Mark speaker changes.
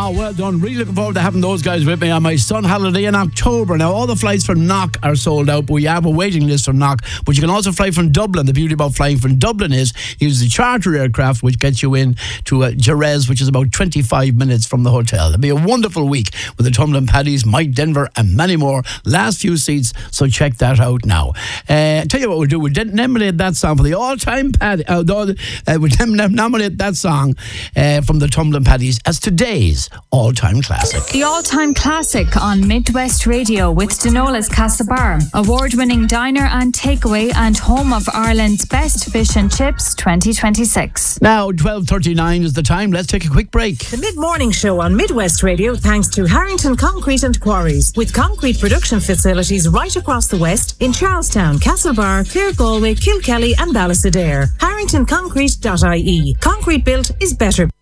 Speaker 1: Ah, well done. Really looking forward to having those guys with me on my Sun holiday in October. Now, all the flights from Knock are sold out, but we have a waiting list from Knock. But you can also fly from Dublin. The beauty about flying from Dublin is you use the charter aircraft, which gets you in to Jerez, which is about 25 minutes from the hotel. It'll be a wonderful week with the Tumbling Paddies, Mike Denver, and many more. Last few seats, so check that out now. Tell you what we'll do. We'll nominate that song for the all-time Paddy. We'll nominate that song from the Tumbling Paddies as today's all-time classic.
Speaker 2: The all-time classic on Midwest Radio with Denola's Castlebar, award-winning diner and takeaway and home of Ireland's best fish and chips 2026.
Speaker 1: Now, 12:39 is the time. Let's take a quick break.
Speaker 3: The mid-morning show on Midwest Radio thanks to Harrington Concrete and Quarries, with concrete production facilities right across the west in Charlestown, Castlebar, Clare, Galway, Kilkelly and Ballysadare. HarringtonConcrete.ie. Concrete built is better.